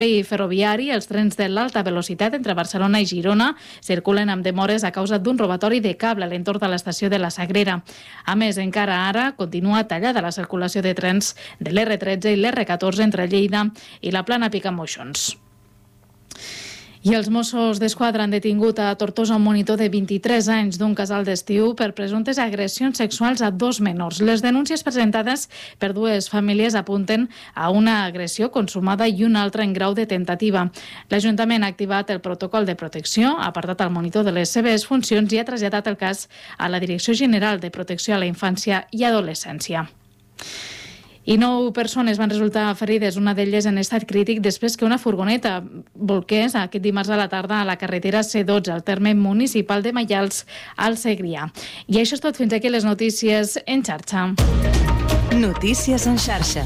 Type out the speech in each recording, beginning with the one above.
I ferroviari, els trens de l'alta velocitat entre Barcelona i Girona circulen amb demores a causa d'un robatori de cable a l'entorn de l'estació de la Sagrera. A més, encara ara continua tallada la circulació de trens de l'R13 i l'R14 entre Lleida i la Plana Picamoixons. I els Mossos d'Esquadra han detingut a Tortosa un monitor de 23 anys d'un casal d'estiu per presumptes agressions sexuals a 2 menors. Les denúncies presentades per dues famílies apunten a una agressió consumada i una altra en grau de tentativa. L'Ajuntament ha activat el protocol de protecció, ha apartat el monitor de les seves funcions i ha traslladat el cas a la Direcció General de Protecció a la Infància i Adolescència. I 9 persones van resultar ferides, una d'elles en estat crític, després que una furgoneta volqués aquest dimarts a la tarda a la carretera C12, al terme municipal de Maials, al Segrià. I això és tot, fins aquí les notícies en xarxa. Notícies en xarxa.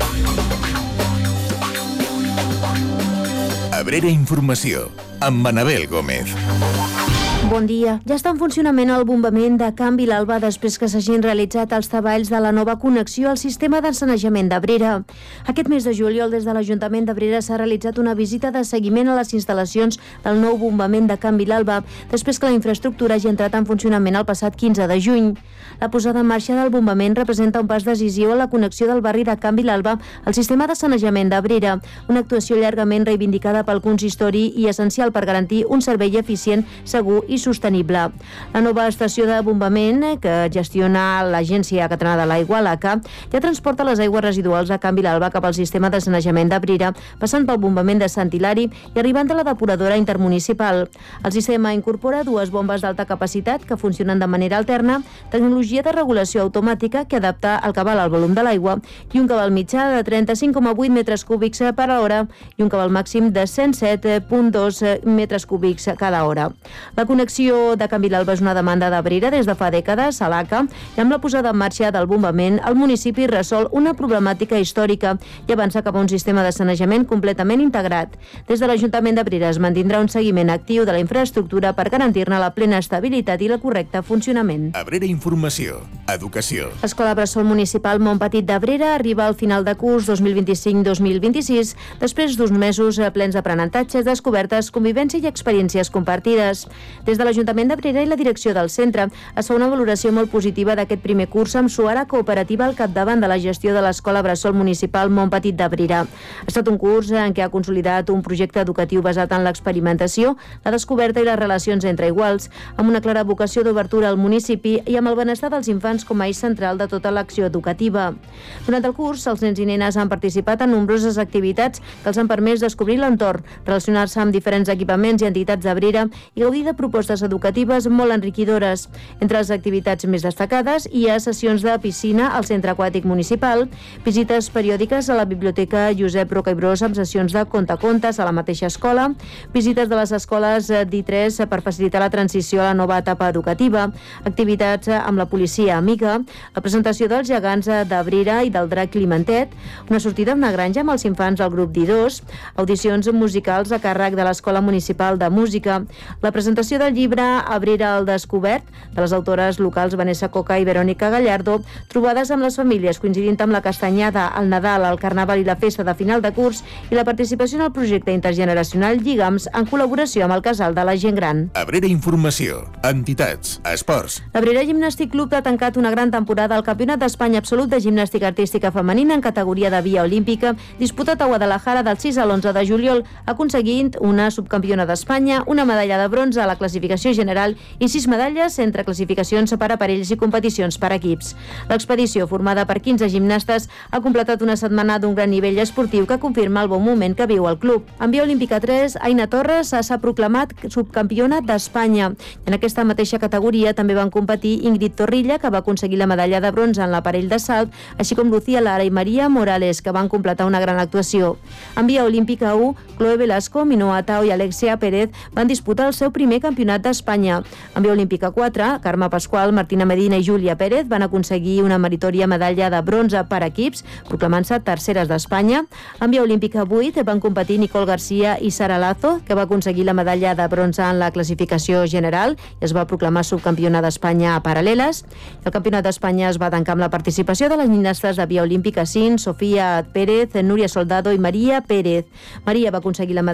Abrera Informació, amb Manabel Gómez. Bon dia. Ja està en funcionament el bombament de Can Vilalba després que s'hagin realitzat els treballs de la nova connexió al sistema d'encenejament d'Abrera. Aquest mes de juliol, des de l'Ajuntament d'Abrera s'ha realitzat una visita de seguiment a les instal·lacions del nou bombament de Can Vilalba, després que la infraestructura hagi entrat en funcionament el passat 15 de juny. La posada en marxa del bombament representa un pas decisiu a la connexió del barri de Can Vilalba al sistema de sanejament d'Abrera, una actuació llargament reivindicada pel consistori i essencial per garantir un servei eficient, segur i sostenible. La nova estació de bombament que gestiona l'Agència Catalana de l'Aigua, l'ACA, ja transporta les aigües residuals a Can Vilalba cap al sistema de sanejament d'Abrera, passant pel bombament de Sant Hilari i arribant a la depuradora intermunicipal. El sistema incorpora 2 bombes d'alta capacitat que funcionen de manera alterna, tecnologia de regulació automàtica que adapta el cabal al volum de l'aigua i un cabal mitjà de 35,8 metres cúbics per hora i un cabal màxim de 107,2 metres cúbics cada hora. La connexió de Can Vilalba és una demanda d'Abrera des de fa dècades a l'ACA i amb la posada en marxa del bombament el municipi resol una problemàtica històrica i avança cap a un sistema de sanejament completament integrat. Des de l'Ajuntament d'Abrera es mantindrà un seguiment actiu de la infraestructura per garantir-ne la plena estabilitat i el correcte funcionament. Abrera Informació, Educació. L'Escola Bressol Municipal Montpetit d'Abrera arriba al final de curs 2025-2026 després d'uns mesos plens d'aprenentatges, descobertes, convivència i experiències compartides. Des de l'Ajuntament d'Abrera i la direcció del centre es fa una valoració molt positiva d'aquest primer curs amb Suara Cooperativa al capdavant de la gestió de l'Escola Bressol Municipal Montpetit d'Abrera. Ha estat un curs en què ha consolidat un projecte educatiu basat en l'experimentació, la descoberta i les relacions entre iguals, amb una clara vocació d'obertura al municipi i amb el benestar dels infants com a eix central de tota l'acció educativa. Durant el curs, els nens i nenes han participat en nombroses activitats que els han permès descobrir l'entorn, relacionar-se amb diferents equipaments i entitats d'Abrera i gaudir de propostes educatives molt enriquidores. Entre les activitats més destacades hi ha sessions de piscina al Centre Aquàtic Municipal, visites periòdiques a la Biblioteca Josep Roca i Bros amb sessions de contacontes a la mateixa escola, visites de les escoles d'I3 per facilitar la transició a la nova etapa educativa, activitats amb la policia amiga, la presentació dels gegants d'Abrera i del drac Climentet, una sortida a una granja amb els infants del grup d'I2, audicions musicals a càrrec de l'Escola Municipal de Música, la presentació del llibre Abrera al descobert, de les autores locals Vanessa Coca i Verònica Gallardo, trobades amb les famílies coincidint amb la castanyada, el Nadal, el Carnaval i la festa de final de curs i la participació en el projecte intergeneracional Lligams en col·laboració amb el Casal de la Gent Gran. Abrera Informació, entitats, esports. L'Abrera Gimnàstic Club ha tancat una gran temporada al Campionat d'Espanya Absolut de Gimnàstica Artística Femenina en categoria de via olímpica, disputat a Guadalajara del 6 a l'11 de juliol, aconseguint una subcampiona d'Espanya, una medalla de bronze a la classificació general i 6 medalles entre classificacions per aparells i competicions per equips. L'expedició, formada per 15 gimnastes, ha completat una setmana d'un gran nivell esportiu que confirma el bon moment que viu el club. En via olímpica 3, Aina Torres s'ha proclamat subcampiona d'Espanya. En aquesta mateixa categoria també van competir Ingrid Torrilla, que va aconseguir la medalla de bronze en l'aparell de salt, així com Lucía Lara i Maria Morales, que van completar una gran actuació. En via olímpica 1, Chloe Velasco, Minoa Tao i Alexia Pérez van disputar el seu primer campionat Campionat d'Espanya. En via olímpica 4, Carme Pasqual, Martina Medina i Júlia Pérez van aconseguir una meritòria medalla de bronze per equips, proclamant-se terceres d'Espanya. En via olímpica 8 van competir Nicole Garcia i Sara Lazo, que va aconseguir la medalla de bronze en la classificació general i es va proclamar subcampiona d'Espanya a paral·leles. El Campionat d'Espanya es va tancar amb la participació de les gimnastes de via olímpica 5, Sofia Pérez, Núria Soldado i Maria Pérez. Maria va aconseguir la medalla